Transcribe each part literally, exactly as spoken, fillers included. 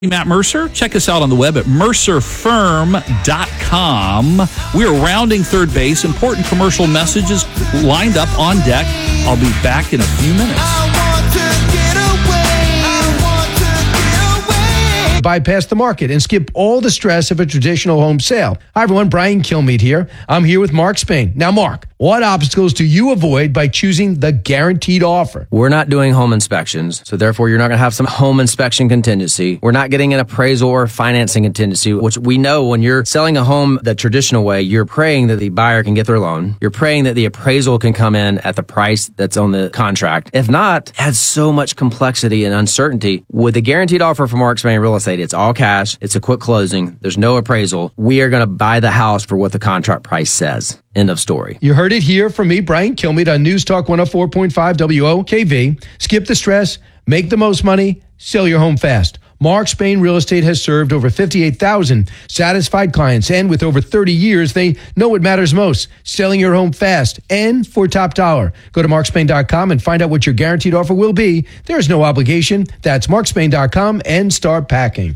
Matt Mercer. Check us out on the web at mercer firm dot com. We are rounding third base. Important commercial messages lined up on deck. I'll be back in a few minutes. Bypass the market and skip all the stress of a traditional home sale. Hi, everyone. Brian Kilmeade here. I'm here with Mark Spain. Now, Mark, what obstacles do you avoid by choosing the guaranteed offer? We're not doing home inspections, so therefore you're not going to have some home inspection contingency. We're not getting an appraisal or financing contingency, which we know when you're selling a home the traditional way, you're praying that the buyer can get their loan. You're praying that the appraisal can come in at the price that's on the contract. If not, it adds so much complexity and uncertainty. With the guaranteed offer from Mark Spain Real Estate, it's all cash. It's a quick closing. There's no appraisal. We are going to buy the house for what the contract price says. End of story. You heard it here from me, Brian Kilmeade, on News Talk one oh four point five W O K V. Skip the stress, make the most money, sell your home fast. Mark Spain Real Estate has served over fifty-eight thousand satisfied clients, and with over thirty years, they know what matters most, selling your home fast and for top dollar. Go to mark spain dot com and find out what your guaranteed offer will be. There is no obligation. That's mark spain dot com and start packing.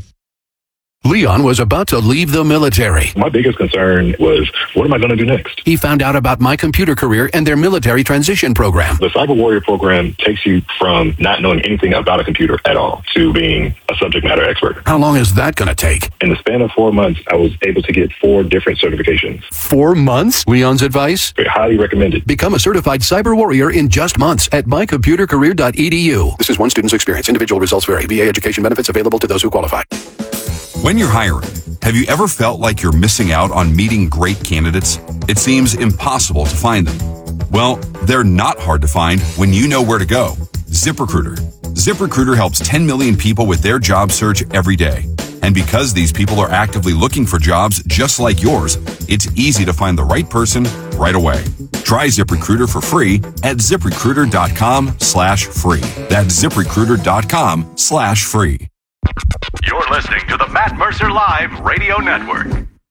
Leon was about to leave the military. My biggest concern was, what am I going to do next? He found out about My Computer Career and their military transition program. The Cyber Warrior program takes you from not knowing anything about a computer at all to being a subject matter expert. How long is that going to take? In the span of four months, I was able to get four different certifications. Four months? Leon's advice? Very highly recommended. Become a certified cyber warrior in just months at my computer career dot e d u. This is one student's experience. Individual results vary. V A education benefits available to those who qualify. When you're hiring, have you ever felt like you're missing out on meeting great candidates? It seems impossible to find them. Well, they're not hard to find when you know where to go. ZipRecruiter. ZipRecruiter helps ten million people with their job search every day. And because these people are actively looking for jobs just like yours, it's easy to find the right person right away. Try ZipRecruiter for free at ziprecruiter dot com slash free. That's ziprecruiter dot com slash free. You're listening to the Matt Mercer Live Radio Network.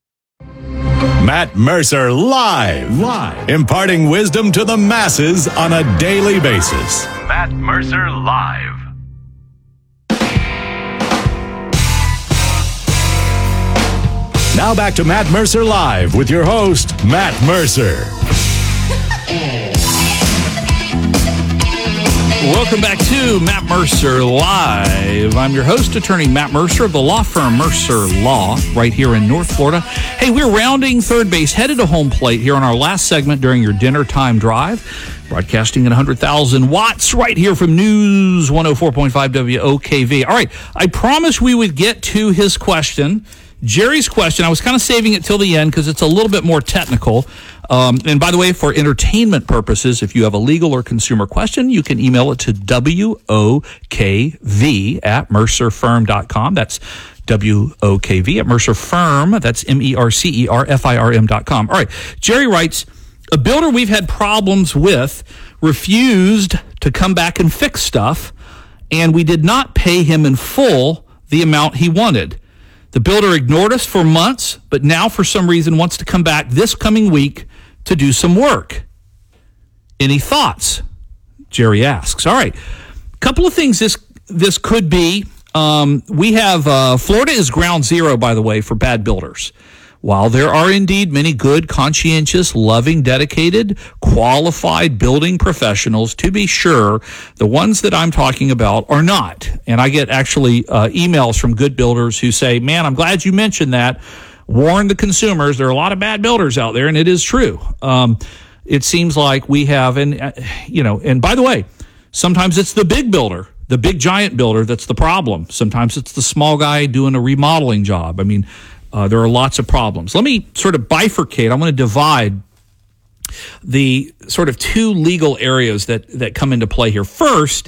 Matt Mercer Live. Live. Imparting wisdom to the masses on a daily basis. Matt Mercer Live. Now back to Matt Mercer Live with your host, Matt Mercer. Welcome back to Matt Mercer Live. I'm your host, attorney Matt Mercer of the law firm Mercer Law, right here in North Florida. Hey, we're rounding third base, headed to home plate here on our last segment during your dinner time drive, broadcasting at one hundred thousand watts right here from News one oh four point five W O K V. All right, I promised we would get to his question. Jerry's question, I was kind of saving it till the end because it's a little bit more technical. Um, and by the way, for entertainment purposes, if you have a legal or consumer question, you can email it to W O K V at mercer firm dot com. That's W O K V at Mercer Firm. That's M E R C E R F I R M dot com. All right. Jerry writes, a builder we've had problems with refused to come back and fix stuff, and we did not pay him in full the amount he wanted. The builder ignored us for months, but now for some reason wants to come back this coming week to do some work. Any thoughts? Jerry asks. All right. A couple of things this this could be. Um, we have, uh, Florida is ground zero, by the way, for bad builders. While there are indeed many good, conscientious, loving, dedicated, qualified building professionals, to be sure, the ones that I'm talking about are not. And I get actually uh, emails from good builders who say, man, I'm glad you mentioned that. Warn the consumers. There are a lot of bad builders out there, and it is true. Um, it seems like we have, and uh, you know, and by the way, sometimes it's the big builder, the big giant builder that's the problem. Sometimes it's the small guy doing a remodeling job. I mean, Uh, there are lots of problems. Let me sort of bifurcate. I'm going to divide the sort of two legal areas that, that come into play here. First,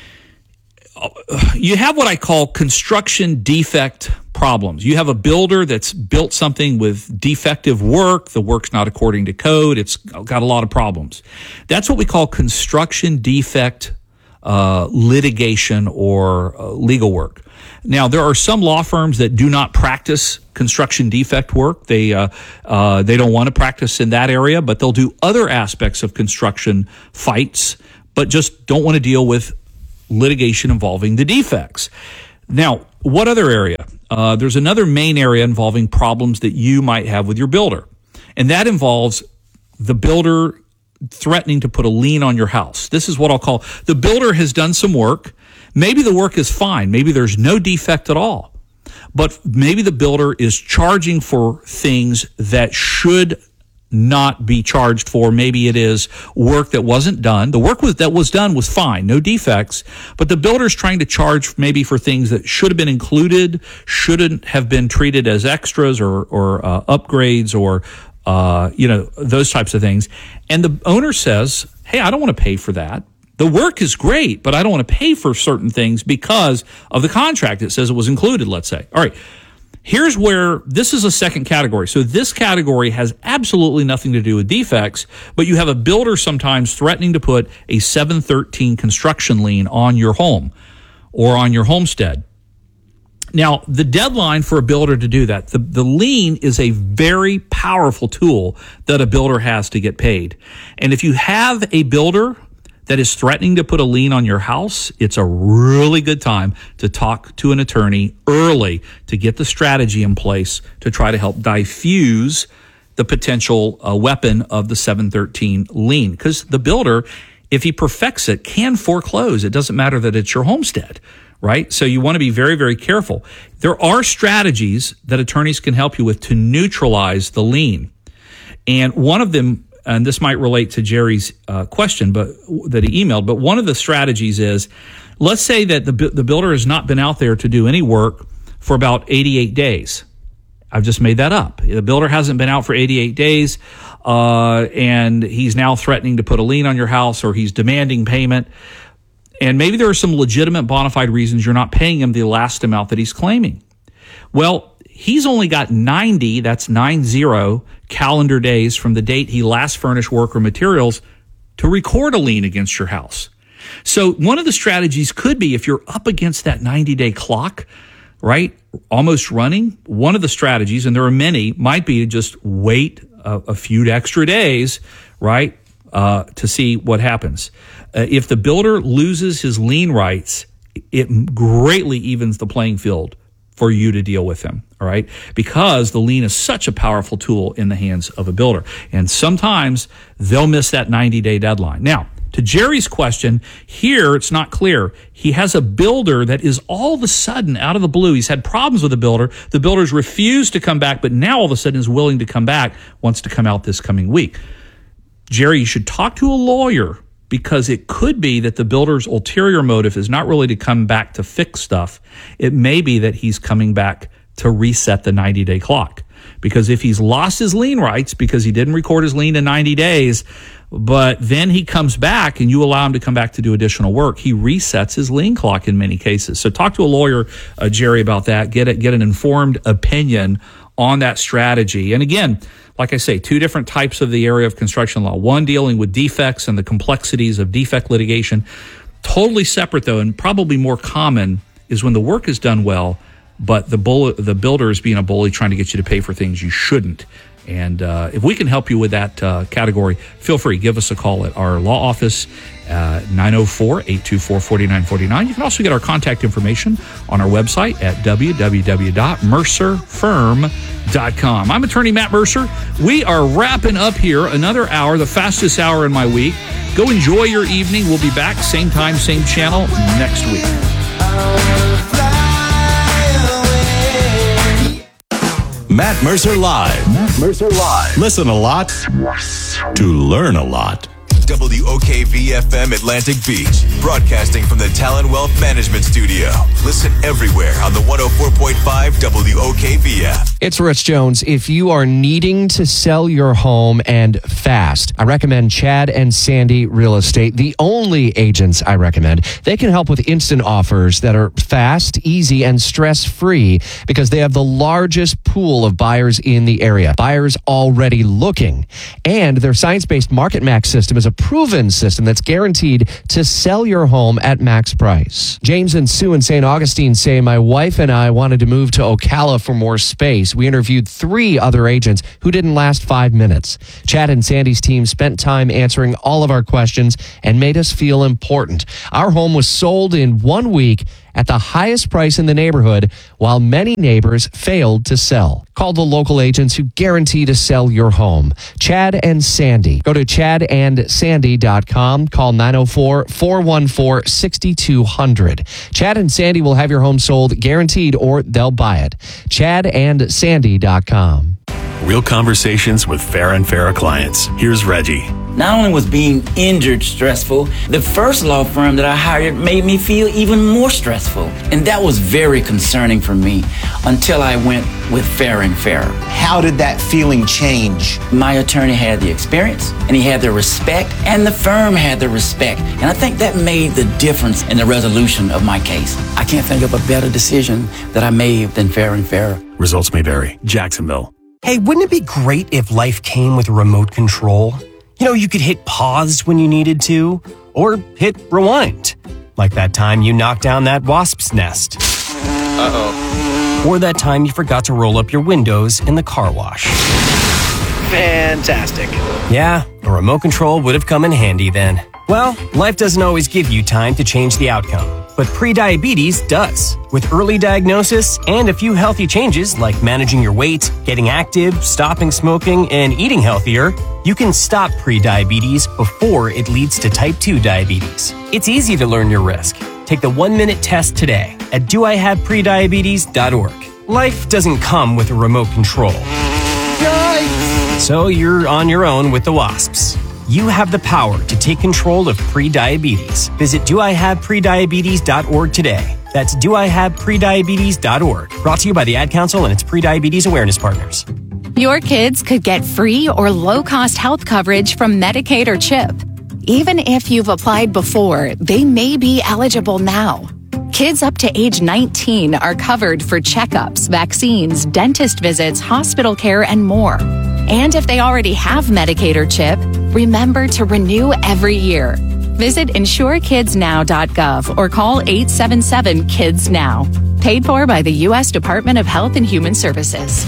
you have what I call construction defect problems. You have a builder that's built something with defective work. The work's not according to code. It's got a lot of problems. That's what we call construction defect uh, litigation or uh, legal work. Now, there are some law firms that do not practice construction defect work. They uh, uh, they don't want to practice in that area, but they'll do other aspects of construction fights, but just don't want to deal with litigation involving the defects. Now, what other area? Uh, there's another main area involving problems that you might have with your builder, and that involves the builder threatening to put a lien on your house. This is what I'll call the builder has done some work. Maybe the work is fine. Maybe there's no defect at all. But maybe the builder is charging for things that should not be charged for. Maybe it is work that wasn't done. The work was, that was done was fine, no defects, but the builder's trying to charge maybe for things that should have been included, shouldn't have been treated as extras or, or uh, upgrades or Uh, you know, those types of things. And the owner says, hey, I don't want to pay for that. The work is great, but I don't want to pay for certain things because of the contract. It says it was included, let's say. All right, here's where this is a second category. So this category has absolutely nothing to do with defects, but you have a builder sometimes threatening to put a seven thirteen construction lien on your home or on your homestead. Now, the deadline for a builder to do that, the, the lien is a very powerful tool that a builder has to get paid. And if you have a builder that is threatening to put a lien on your house, it's a really good time to talk to an attorney early to get the strategy in place to try to help diffuse the potential uh, weapon of the seven thirteen lien. Because the builder, if he perfects it, can foreclose. It doesn't matter that it's your homestead. Right? So you want to be very, very careful. There are strategies that attorneys can help you with to neutralize the lien. And one of them, and this might relate to Jerry's uh, question but that he emailed, but one of the strategies is, let's say that the, the builder has not been out there to do any work for about eighty-eight days. I've just made that up. The builder hasn't been out for eighty-eight days, uh, and he's now threatening to put a lien on your house, or he's demanding payment. And maybe there are some legitimate bona fide reasons you're not paying him the last amount that he's claiming. Well, he's only got ninety, that's nine zero, calendar days from the date he last furnished work or materials to record a lien against your house. So one of the strategies could be, if you're up against that ninety-day clock, right, almost running, one of the strategies, and there are many, might be to just wait a, a few extra days, right, uh, to see what happens. Uh, if the builder loses his lien rights, it greatly evens the playing field for you to deal with him, all right? Because the lien is such a powerful tool in the hands of a builder. And sometimes they'll miss that ninety-day deadline. Now, to Jerry's question, here it's not clear. He has a builder that is all of a sudden out of the blue. He's had problems with the builder. The builder's refused to come back, but now all of a sudden is willing to come back, wants to come out this coming week. Jerry, you should talk to a lawyer, because it could be that the builder's ulterior motive is not really to come back to fix stuff. It may be that he's coming back to reset the ninety-day clock. Because if he's lost his lien rights because he didn't record his lien in ninety days, but then he comes back and you allow him to come back to do additional work, he resets his lien clock in many cases. So talk to a lawyer, uh, Jerry, about that. Get it, get an informed opinion on that strategy. And again, like I say, two different types of the area of construction law. One dealing with defects and the complexities of defect litigation. Totally separate, though, and probably more common is when the work is done well, but the bull, the builder is being a bully trying to get you to pay for things you shouldn't. And uh, if we can help you with that uh, category, feel free, give us a call at our law office, uh, nine oh four, eight two four, four nine four nine. You can also get our contact information on our website at w w w dot mercer firm dot com. I'm attorney Matt Mercer. We are wrapping up here another hour, the fastest hour in my week. Go enjoy your evening. We'll be back same time, same channel next week. Matt Mercer Live. Matt Mercer Live. Listen a lot to learn a lot. W O K V F M Atlantic Beach, broadcasting from the Talon Wealth Management Studio. Listen everywhere on the one oh four point five W O K V F. It's Rich Jones. If you are needing to sell your home and fast, I recommend Chad and Sandy Real Estate, the only agents I recommend. They can help with instant offers that are fast, easy, and stress-free because they have the largest pool of buyers in the area. Buyers already looking. And their science-based Market Max system is a proven system that's guaranteed to sell your home at max price. James and Sue in Saint Augustine say, my wife and I wanted to move to Ocala for more space. We interviewed three other agents who didn't last five minutes. Chad and Sandy's team spent time answering all of our questions and made us feel important. Our home was sold in one week at the highest price in the neighborhood while many neighbors failed to sell. Call the local agents who guarantee to sell your home. Chad and Sandy. Go to chad and sandy dot com. Call nine oh four, four one four, six two zero zero. Chad and Sandy will have your home sold guaranteed or they'll buy it. chad and sandy dot com. Real conversations with Farah and Farah clients. Here's Reggie. Not only was being injured stressful, the first law firm that I hired made me feel even more stressful. And that was very concerning for me until I went with Farah and Farah. How did that feeling change? My attorney had the experience, and he had the respect, and the firm had the respect. And I think that made the difference in the resolution of my case. I can't think of a better decision that I made than Farah and Farah. Results may vary. Jacksonville. Hey, wouldn't it be great if life came with remote control? You know, you could hit pause when you needed to, or hit rewind. Like that time you knocked down that wasp's nest. Uh-oh. Or that time you forgot to roll up your windows in the car wash. Fantastic. Yeah, a remote control would have come in handy then. Well, life doesn't always give you time to change the outcome, but prediabetes does. With early diagnosis and a few healthy changes like managing your weight, getting active, stopping smoking, and eating healthier, you can stop prediabetes before it leads to type two diabetes. It's easy to learn your risk. Take the one-minute test today at do I have prediabetes dot org. Life doesn't come with a remote control. Yikes! So you're on your own with the wasps. You have the power to take control of prediabetes. Visit do I have prediabetes dot org today. That's do I have prediabetes dot org. Brought to you by the Ad Council and its Prediabetes Awareness Partners. Your kids could get free or low-cost health coverage from Medicaid or CHIP. Even if you've applied before, they may be eligible now. Kids up to age nineteen are covered for checkups, vaccines, dentist visits, hospital care, and more. And if they already have Medicaid or CHIP, remember to renew every year. Visit insure kids now dot gov or call eight seven seven kids now. Paid for by the U S Department of Health and Human Services.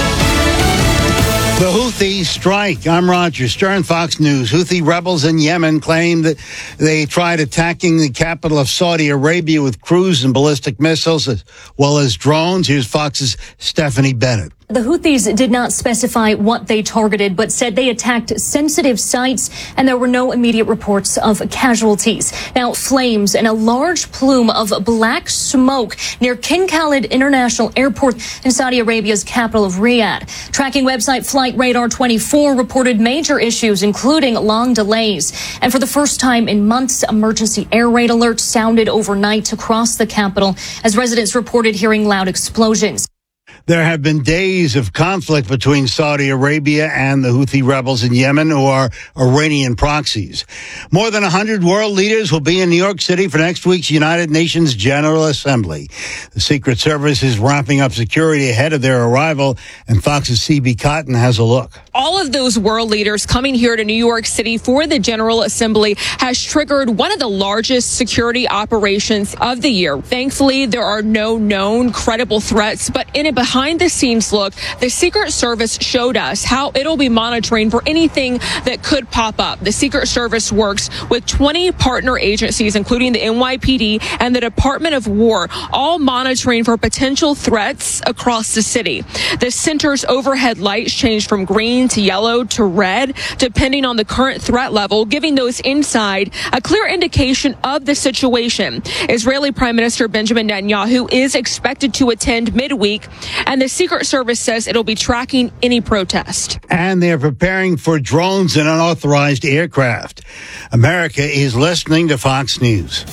The Houthis strike. I'm Roger Stern, Fox News. Houthi rebels in Yemen claim that they tried attacking the capital of Saudi Arabia with cruise and ballistic missiles as well as drones. Here's Fox's Stephanie Bennett. The Houthis did not specify what they targeted, but said they attacked sensitive sites and there were no immediate reports of casualties. Now, flames and a large plume of black smoke near King Khalid International Airport in Saudi Arabia's capital of Riyadh. Tracking website Flight Radar twenty-four reported major issues, including long delays. And for the first time in months, emergency air raid alerts sounded overnight across the capital as residents reported hearing loud explosions. There have been days of conflict between Saudi Arabia and the Houthi rebels in Yemen, who are Iranian proxies. More than one hundred world leaders will be in New York City for next week's United Nations General Assembly. The Secret Service is ramping up security ahead of their arrival, and Fox's C B Cotton has a look. All of those world leaders coming here to New York City for the General Assembly has triggered one of the largest security operations of the year. Thankfully, there are no known credible threats, but in a behind the scenes look, the Secret Service showed us how it'll be monitoring for anything that could pop up. The Secret Service works with twenty partner agencies, including the N Y P D and the Department of War, all monitoring for potential threats across the city. The center's overhead lights change from green to yellow to red, depending on the current threat level, giving those inside a clear indication of the situation. Israeli Prime Minister Benjamin Netanyahu is expected to attend midweek, and the Secret Service says it'll be tracking any protest. And they're preparing for drones and unauthorized aircraft. America is listening to Fox News.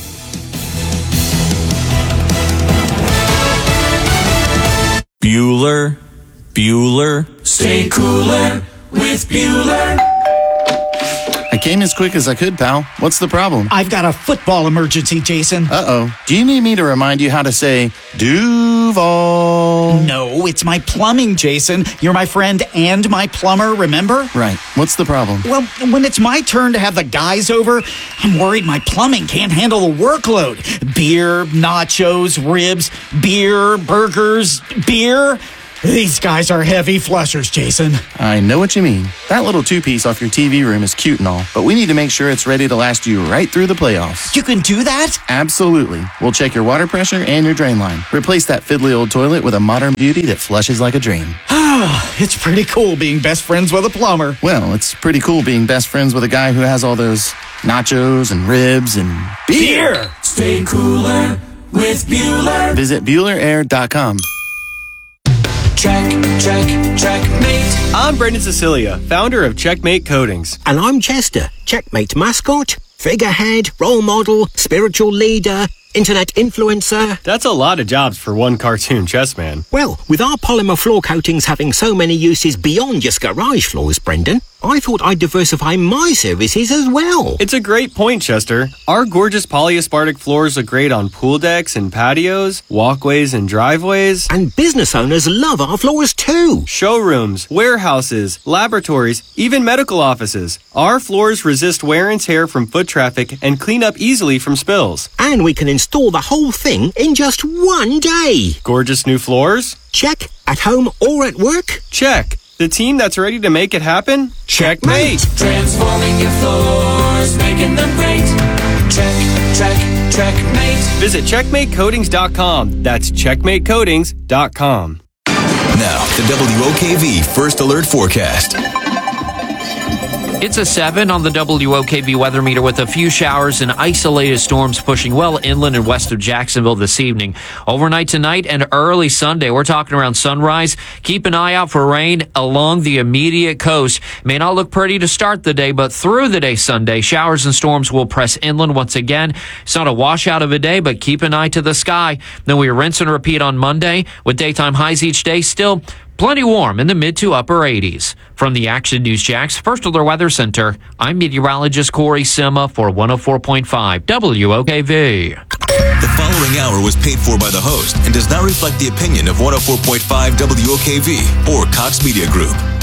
Bueller, Bueller, stay cooler with Bueller. I came as quick as I could, pal. What's the problem? I've got a football emergency, Jason. Uh-oh. Do you need me to remind you how to say Duval? No, it's my plumbing, Jason. You're my friend and my plumber, remember? Right. What's the problem? Well, when it's my turn to have the guys over, I'm worried my plumbing can't handle the workload. Beer, nachos, ribs, beer, burgers, beer. These guys are heavy flushers, Jason. I know what you mean. That little two-piece off your T V room is cute and all, but we need to make sure it's ready to last you right through the playoffs. You can do that? Absolutely. We'll check your water pressure and your drain line. Replace that fiddly old toilet with a modern beauty that flushes like a dream. It's pretty cool being best friends with a plumber. Well, it's pretty cool being best friends with a guy who has all those nachos and ribs and beer. Beer! Stay cooler with Bueller. Visit Bueller Air dot com. Check, check, checkmate. I'm Brendan Cecilia, founder of Checkmate Coatings. And I'm Chester, Checkmate mascot, figurehead, role model, spiritual leader, internet influencer. That's a lot of jobs for one cartoon chess man. Well, with our polymer floor coatings having so many uses beyond just garage floors, Brendan, I thought I'd diversify my services as well. It's a great point, Chester. Our gorgeous polyaspartic floors look great on pool decks and patios, walkways and driveways. And business owners love our floors too. Showrooms, warehouses, laboratories, even medical offices. Our floors resist wear and tear from foot traffic and clean up easily from spills. And we can install the whole thing in just one day. Gorgeous new floors? Check. At home or at work? Check. The team that's ready to make it happen? Checkmate! Transforming your floors, making them great. Check, check, checkmate. Visit checkmate coatings dot com. That's checkmate coatings dot com. Now, the W O K V First Alert Forecast. It's a seven on the W O K V weather meter with a few showers and isolated storms pushing well inland and west of Jacksonville this evening. Overnight tonight and early Sunday, we're talking around sunrise. Keep an eye out for rain along the immediate coast. May not look pretty to start the day, but through the day Sunday, showers and storms will press inland once again. It's not a washout of a day, but keep an eye to the sky. Then we rinse and repeat on Monday with daytime highs each day still plenty warm in the mid to upper eighties. From the Action News Jax First Alert Weather Center, I'm meteorologist Corey Sima for one oh four point five W O K V. The following hour was paid for by the host and does not reflect the opinion of one oh four point five W O K V or Cox Media Group.